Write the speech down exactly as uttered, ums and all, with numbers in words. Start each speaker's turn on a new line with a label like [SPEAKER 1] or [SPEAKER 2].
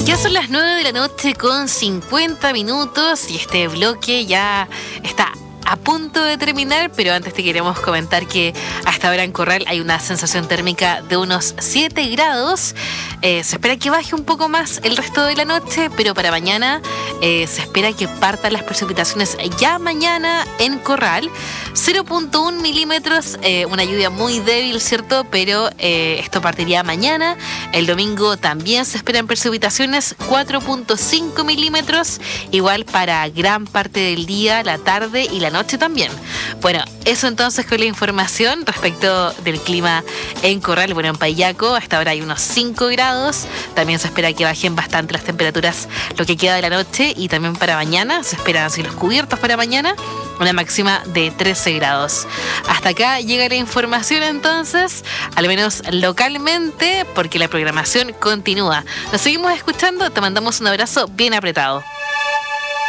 [SPEAKER 1] Ya son las nueve de la noche con cincuenta minutos y este bloque ya está a punto de terminar, pero antes te queremos comentar que hasta ahora en Corral hay una sensación térmica de unos siete grados. Eh, se espera que baje un poco más el resto de la noche, pero para mañana eh, se espera que partan las precipitaciones ya mañana en Corral. cero punto uno milímetros, eh, una lluvia muy débil, ¿cierto? Pero eh, esto partiría mañana. El domingo también se esperan precipitaciones, cuatro punto cinco milímetros, igual para gran parte del día, la tarde y la noche también. Bueno, eso entonces con la información respecto del clima en Corral. Bueno, en Payaco hasta ahora hay unos cinco grados. También se espera que bajen bastante las temperaturas lo que queda de la noche, y también para mañana se esperan cielos cubiertos para mañana, una máxima de trece grados. Hasta acá llega la información entonces, al menos localmente, porque la programación continúa. Nos seguimos escuchando, te mandamos un abrazo bien apretado.